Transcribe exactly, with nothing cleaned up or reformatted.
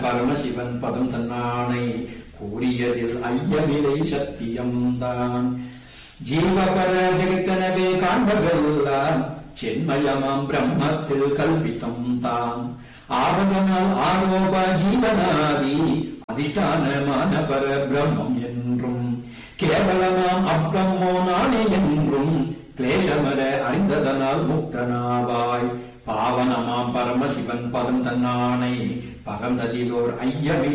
பரமசிவன் பதம் தன்னானை கூறியதில் ஐயமிலை சத்தியம்தான். ஜீவபர ஜெகத்தனவே காண்பதெல்லாம் சென்மயமாம் பிரம்மத்தில் கல்பித்தம் தான். ஆவதனால் ஆரோப ஜீவனாதி அதிஷ்டானமான பர பிரம்மம் என்றும் கேவலமாம் அப்பிரம்மோ நானே என்றும் கிளேசமர அறிந்ததனால் முக்தனாவாய். பாவனமாம் பரமசிவன் பதம் தன்னானை பகந்ததிலோர் ஐயமே